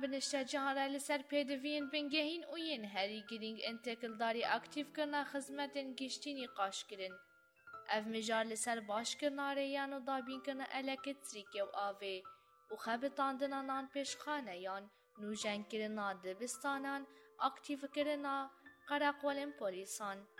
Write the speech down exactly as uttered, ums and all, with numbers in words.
بنشته جهان لسر پیدوین بنگهین و ین هری گرینگ انتقل داری اکتیف کرنا خدمتن گشتینی قاش کرن. اف مجال لسر باش کرنا ریان و دابین کرنا الکتریکی و آوه و خبتاندنا نان پیشخانه یان نوجن کرنا دبستانان اکتیف کرنا قرقولن پولیسان